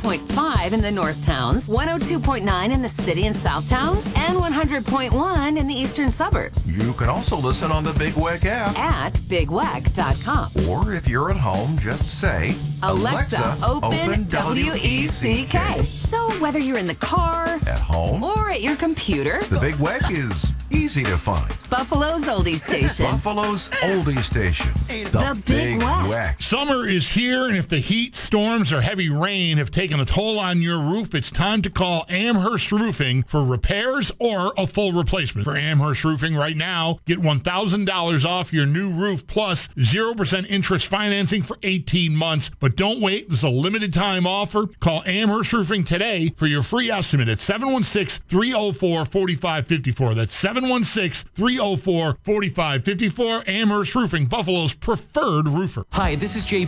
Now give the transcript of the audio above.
105.5 in the North Towns, 102.9 in the city and South Towns, and 100.1 in the eastern suburbs. You can also listen on the Big Weck app. At bigweck.com. Or if you're at home, just say, Alexa, open WECK. So whether you're in the car, at home, or at your computer, the Big Weck is easy to find. Buffalo's Oldie Station. Buffalo's Oldie Station. The Big Weck. Summer is here, and if the heat, storms, or heavy rain have taken a toll on your roof, it's time to call Amherst Roofing for repairs or a full replacement. For Amherst Roofing right now, get $1,000 off your new roof plus 0% interest financing for 18 months. But don't wait. This is a limited time offer. Call Amherst Roofing today for your free estimate at 716-304-4554. That's 716-304-4554. Amherst Roofing, Buffalo's preferred roofer. Hi, this is Jay